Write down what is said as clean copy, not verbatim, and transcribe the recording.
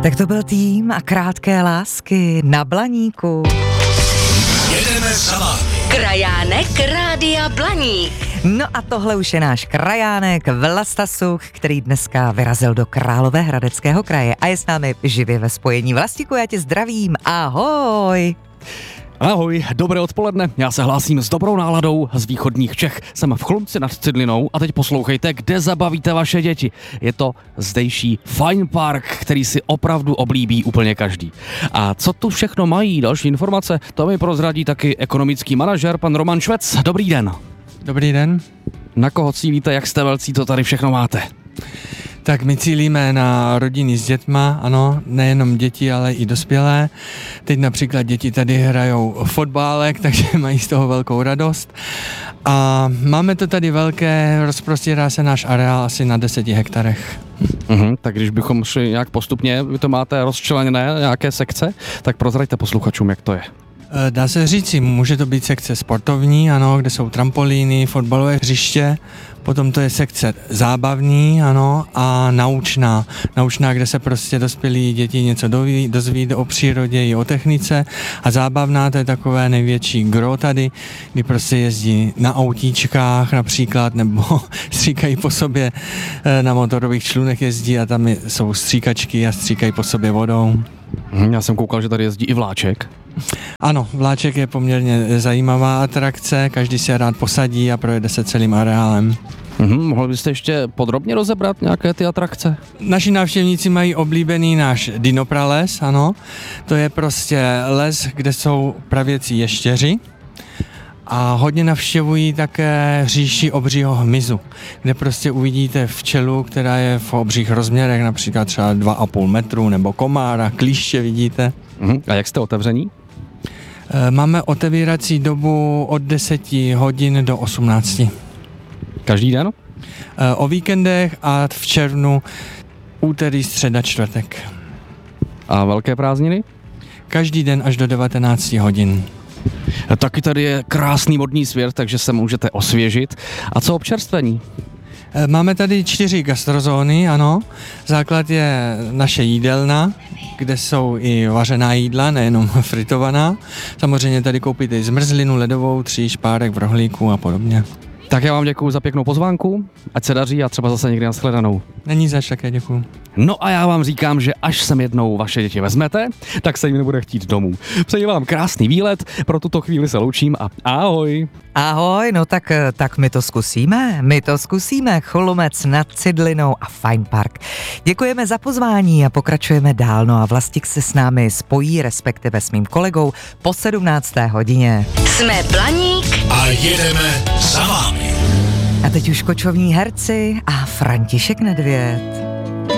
Tak to byl tým a krátké lásky na Blaníku. Jedeme za vámi. Krajánek Rádia Blaník. No a tohle už je náš krajánek Vlasta Such, který dneska vyrazil do Královéhradeckého kraje a je s námi živě ve spojení. Vlastíku, já tě zdravím, ahoj. Ahoj, dobré odpoledne, já se hlásím s dobrou náladou z východních Čech. Jsem v Chlumci nad Cidlinou a teď poslouchejte, kde zabavíte vaše děti. Je to zdejší Fine Park, který si opravdu oblíbí úplně každý. A co tu všechno mají, další informace, to mi prozradí taky ekonomický manažer, pan Roman Švec. Dobrý den. Dobrý den. Na koho cílíte, jak jste velcí, to tady všechno máte? Tak my cílíme na rodiny s dětma, ano, nejenom děti, ale i dospělé. Teď například děti tady hrajou fotbálek, takže mají z toho velkou radost. A máme to tady velké, rozprostírá se náš areál asi na 10 hektarech. Tak když bychom šli nějak postupně, vy to máte rozčleněné, nějaké sekce, tak prozraďte posluchačům, jak to je. Dá se říci, může to být sekce sportovní, ano, kde jsou trampolíny, fotbalové hřiště, potom to je sekce zábavní, ano, a naučná, kde se prostě dospělí děti něco dozví o přírodě i o technice, a zábavná, to je takové největší gro tady, kdy prostě jezdí na autíčkách například, nebo stříkají po sobě na motorových člunech jezdí a tam jsou stříkačky a stříkají po sobě vodou. Já jsem koukal, že tady jezdí i vláček. Ano, vláček je poměrně zajímavá atrakce, každý se rád posadí a projede se celým areálem. Mohli byste ještě podrobně rozebrat nějaké ty atrakce? Naši návštěvníci mají oblíbený náš dinoprales, ano. To je prostě les, kde jsou pravěcí ještěři. A hodně navštěvují také říši obřího hmyzu, kde prostě uvidíte včelu, která je v obřích rozměrech, například třeba 2,5 metru, nebo komára, klíště vidíte. A jak jste otevření? Máme otevírací dobu od 10 hodin do 18. Každý den? O víkendech a v červnu úterý, středa, čtvrtek. A velké prázdniny? Každý den až do 19 hodin. Taky tady je krásný vodní svět, takže se můžete osvěžit. A co občerstvení? Máme tady 4 gastrozóny, ano. Základ je naše jídelna, kde jsou i vařená jídla, nejenom fritovaná. Samozřejmě tady koupíte i zmrzlinu, ledovou, tříš, párek v rohlíku a podobně. Tak já vám děkuju za pěknou pozvánku, ať se daří a třeba zase někdy nashledanou. Není zač, také děkuju. No a já vám říkám, že až sem jednou vaše děti vezmete, tak se jim nebude chtít domů. Přeji vám krásný výlet, pro tuto chvíli se loučím a ahoj. Ahoj, no tak my to zkusíme, Chlumec nad Cidlinou a Fine Park. Děkujeme za pozvání a pokračujeme dál, no a Vlastík se s námi spojí, respektive s mým kolegou po 17. hodině. Jsme Blaník A jedeme za vámi. A teď už kočovní herci a František Nedvěd.